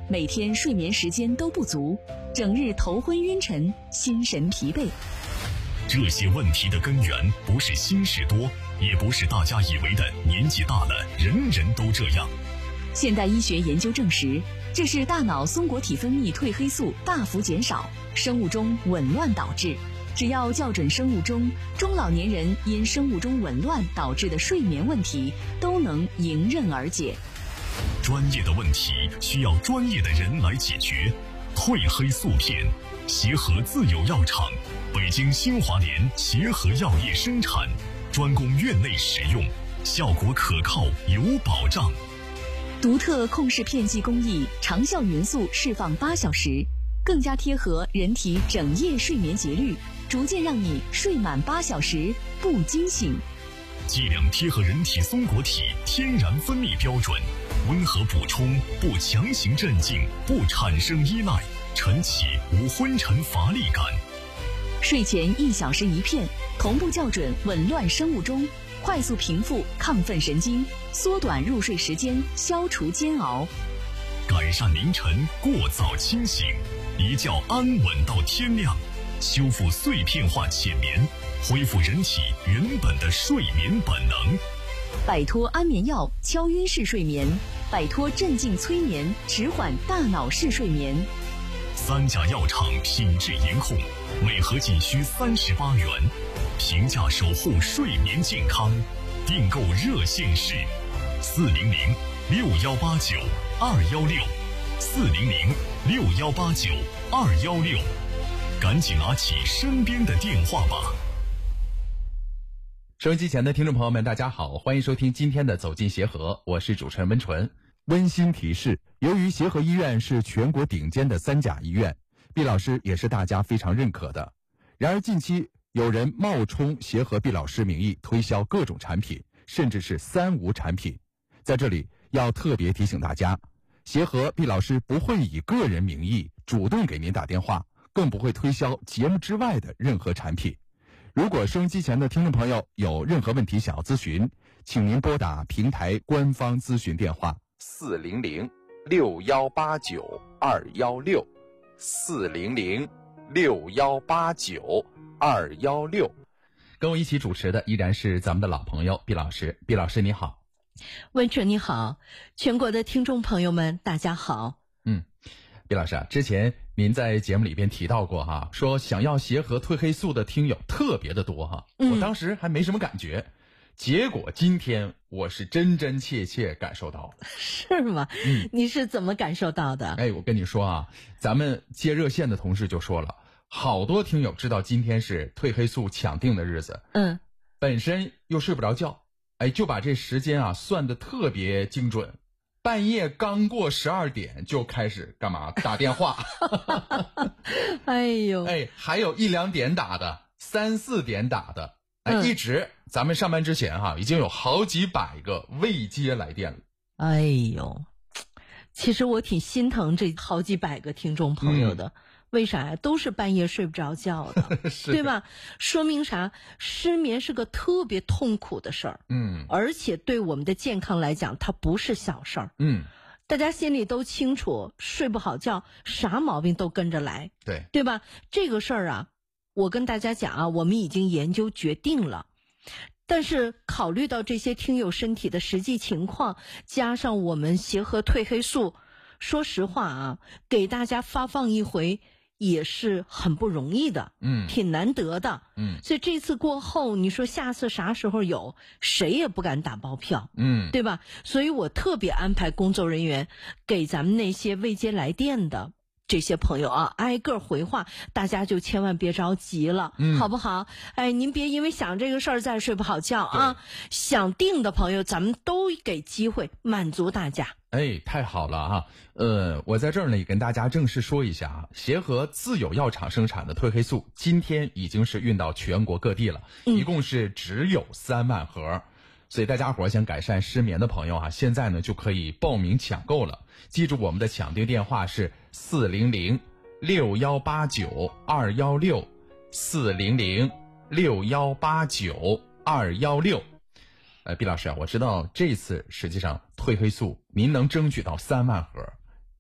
每天睡眠时间都不足，整日头昏晕沉，心神疲惫。 这些问题的根源不是心事多，也不是大家以为的年纪大了人人都这样。 现代医学研究证实，这是大脑松果体分泌褪黑素大幅减少，生物钟紊乱导致。只要校准生物钟，中老年人因生物钟紊乱导致的睡眠问题都能迎刃而解。 专业的问题需要专业的人来解决。褪黑素片，协和自有药厂，北京新华联协和药业生产，专供院内使用，效果可靠有保障。 独特控室片剂工艺，长效匀速释放8小时，更加贴合人体整夜睡眠节律，逐渐让你睡满8小时不惊醒。 剂量贴合人体松果体天然分泌标准，温和补充，不强行镇静，不产生依赖，晨起无昏沉乏力感。 睡前1小时1片，同步校准紊乱生物钟，快速平复亢奋神经，缩短入睡时间，消除煎熬， 改善凌晨过早清醒，一觉安稳到天亮，修复碎片化浅眠，恢复人体原本的睡眠本能。 摆脱安眠药敲晕式睡眠，摆脱镇静催眠迟缓大脑式睡眠。 3家药厂品质严控，每盒仅需38元，平价守护睡眠健康。订购热线是400-6189216，400-6189216，赶紧拿起身边的电话吧。 收音机前的听众朋友们，大家好，欢迎收听今天的走进协和，我是主持人温纯。温馨提示，由于协和医院是全国顶尖的3甲医院，毕老师也是大家非常认可的。然而近期有人冒充协和毕老师名义推销各种产品，甚至是3无产品。在这里要特别提醒大家，协和毕老师不会以个人名义主动给您打电话，更不会推销节目之外的任何产品。如果收音机前的听众朋友有任何问题想要咨询，请您拨打平台官方咨询电话400-6189216，400-6189216。跟我一起主持的依然是咱们的老朋友毕老师。毕老师你好。 温纯你好，全国的听众朋友们大家好。 毕老师啊，之前您在节目里边提到过哈，说想要协和褪黑素的听友特别的多哈，我当时还没什么感觉，结果今天我是真真切切感受到了。 是吗？你是怎么感受到的？ 我跟你说啊，咱们接热线的同事就说了，好多听友知道今天是褪黑素抢定的日子，本身又睡不着觉，就把这时间啊算得特别精准。半夜刚过12点就开始干嘛？打电话。 哎呦， 还有1、2点打的，3、4点打的，一直咱们上班之前已经有好几百个未接来电了。 哎呦，其实我挺心疼这好几百个听众朋友的。为啥呀？都是半夜睡不着觉的，对吧？说明啥？失眠是个特别痛苦的事儿，而且对我们的健康来讲，它不是小事儿，大家心里都清楚，睡不好觉，啥毛病都跟着来，对吧？这个事儿啊，我跟大家讲啊，我们已经研究决定了。但是考虑到这些听友身体的实际情况，加上我们协和褪黑素，说实话啊，给大家发放一回也是很不容易的，挺难得的，所以这次过后，你说下次啥时候有，谁也不敢打包票，对吧？所以我特别安排工作人员给咱们那些未接来电的这些朋友啊，挨个回话，大家就千万别着急了，好不好？您别因为想这个事儿再睡不好觉啊！想定的朋友，咱们都给机会满足大家。 太好了啊！我在这儿呢也跟大家正式说一下啊，协和自有药厂生产的褪黑素，今天已经是运到全国各地了，一共是只有3万盒。所以大家伙想改善失眠的朋友啊，现在呢就可以报名抢购了。记住我们的抢订电话是400-6189216，400-6189216。毕老师啊，我知道这次实际上褪黑素您能争取到3万盒，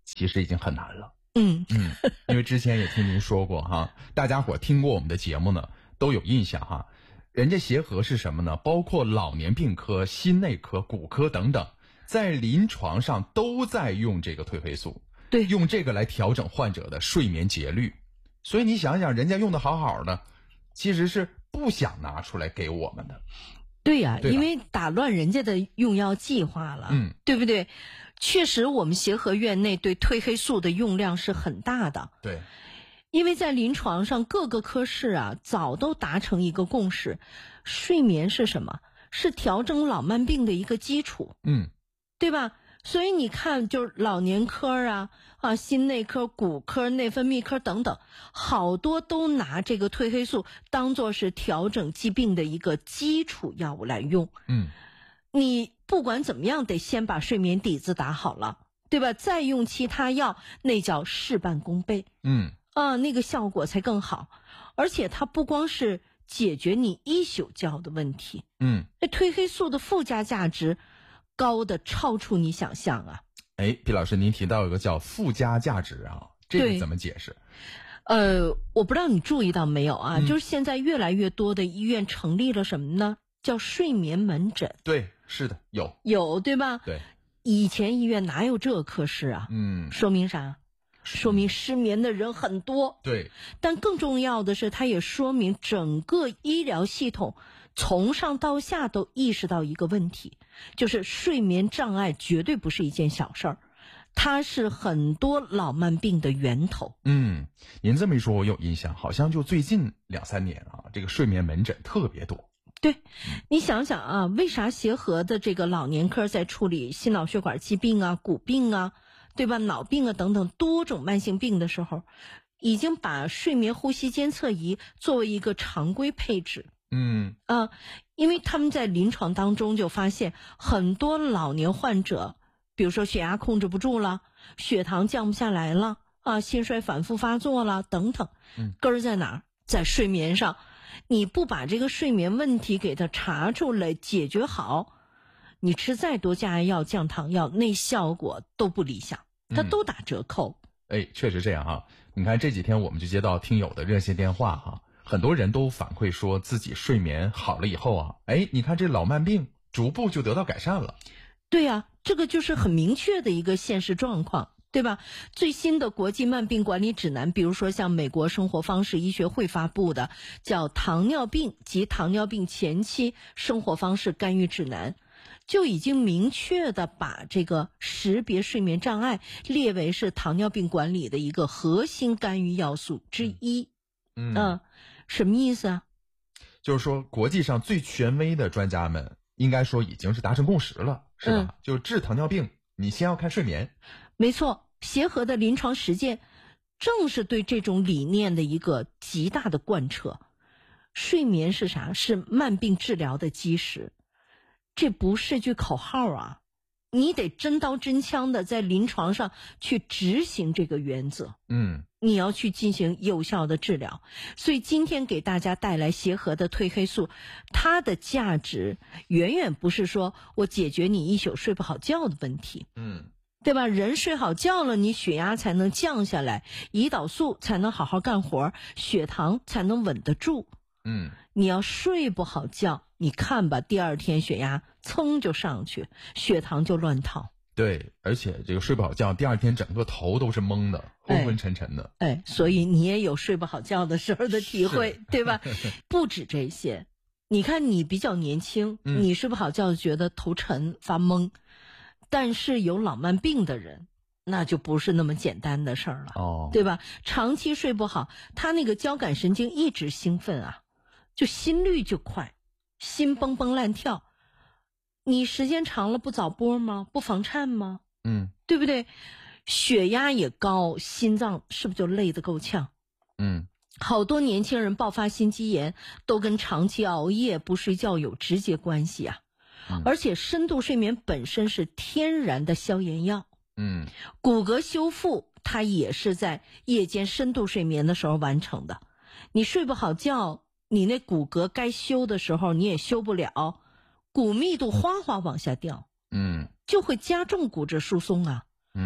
其实已经很难了。 因为之前也听您说过哈，大家伙听过我们的节目呢，都有印象哈。人家协和是什么呢？包括老年病科、心内科、骨科等等，在临床上都在用这个褪黑素， 对， 用这个来调整患者的睡眠节律。所以你想想，人家用的好好的，其实是不想拿出来给我们的。 对呀，因为打乱人家的用药计划了，对不对？确实，我们协和院内对褪黑素的用量是很大的。 对， 因为在临床上各个科室啊，早都达成一个共识，睡眠是什么？是调整老慢病的一个基础。对吧？所以你看，就是老年科啊、心内科、骨科、内分泌科等等，好多都拿这个褪黑素当作是调整疾病的一个基础药物来用。你不管怎么样，得先把睡眠底子打好了，对吧？再用其他药，那叫事半功倍。那个效果才更好。而且它不光是解决你一宿觉的问题，那褪黑素的附加价值高的超出你想象啊！ 毕老师，您提到有个叫附加价值啊，这个怎么解释？ 我不知道你注意到没有啊，就是现在越来越多的医院成立了什么呢？叫睡眠门诊。 对，是的， 有对吧？ 对， 以前医院哪有这个科室啊？说明啥？说明失眠的人很多。 对， 但更重要的是，它也说明整个医疗系统从上到下都意识到一个问题，就是睡眠障碍绝对不是一件小事儿，它是很多老慢病的源头。 您这么一说，我有印象，好像就最近2-3年啊，这个睡眠门诊特别多。 对，你想想啊，为啥协和的这个老年科在处理心脑血管疾病啊、骨病啊，对吧？脑病啊等等多种慢性病的时候，已经把睡眠呼吸监测仪作为一个常规配置。因为他们在临床当中就发现很多老年患者，比如说血压控制不住了，血糖降不下来了啊，心衰反复发作了等等，根儿在哪儿？在睡眠上。你不把这个睡眠问题给它查出来解决好，你吃再多降压药、降糖药，那效果都不理想，它都打折扣。 确实这样哈。你看这几天我们就接到听友的热线电话哈，很多人都反馈说自己睡眠好了以后啊，你看这老慢病逐步就得到改善了。 对呀，这个就是很明确的一个现实状况。对吧？最新的国际慢病管理指南，比如说像美国生活方式医学会发布的叫《糖尿病及糖尿病前期生活方式干预指南》，就已经明确的把这个识别睡眠障碍列为是糖尿病管理的一个核心干预要素之一。什么意思啊？ 就是说国际上最权威的专家们应该说已经是达成共识了，是吧？就治糖尿病，你先要看睡眠。 没错，协和的临床实践正是对这种理念的一个极大的贯彻。睡眠是啥？是慢病治疗的基石。这不是句口号啊，你得真刀真枪的在临床上去执行这个原则。你要去进行有效的治疗。所以今天给大家带来协和的褪黑素，它的价值远远不是说我解决你一宿睡不好觉的问题。对吧？人睡好觉了，你血压才能降下来，胰岛素才能好好干活，血糖才能稳得住。你要睡不好觉，你看吧，第二天血压噌就上去，血糖就乱套。 对，而且这个睡不好觉，第二天整个头都是懵的，昏昏沉沉的。 所以你也有睡不好觉的时候的体会，对吧？不止这些，你看你比较年轻，你睡不好觉就觉得头沉发懵。但是有老慢病的人，那就不是那么简单的事儿了，对吧？长期睡不好，他那个交感神经一直兴奋啊，就心率就快，心蹦蹦乱跳。你时间长了不早搏吗？不房颤吗？对不对？血压也高，心脏是不是就累得够呛？好多年轻人爆发心肌炎都跟长期熬夜不睡觉有直接关系啊。而且深度睡眠本身是天然的消炎药。骨骼修复它也是在夜间深度睡眠的时候完成的。你睡不好觉，你那骨骼该修的时候你也修不了，骨密度哗哗往下掉，就会加重骨质疏松啊。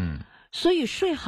所以睡好